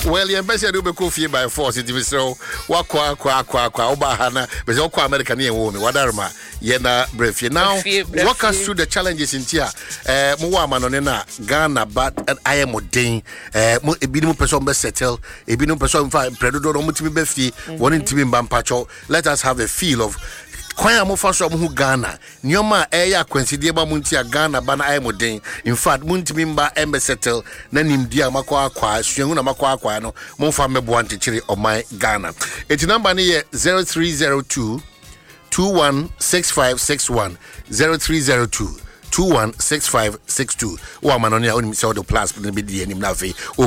Well, you best do be coffee by force. It is so. Wakwa Obahana, but you American woman. Wadarma, Yena Brefi. Now, walk us through the challenges in here. Muama Nonena, Ghana, but I am ordained. Ebinu person be settle. Ebinu person predator mutimi befi. One intimi bampacho. Let us have a feel of. Kwaya mo fa so mo Ghana nyoma eya kwansidie ba mo ntia Ghana ba na ayemoden in fact mo ntimi mba embe settle na nimdia makwa akwa suengu na makwa akwa no mo fa mebo antichiri o my Ghana eti number ni ye 0302 216561 0302 216562 wa manoni a oni se o do plus be di enim na fe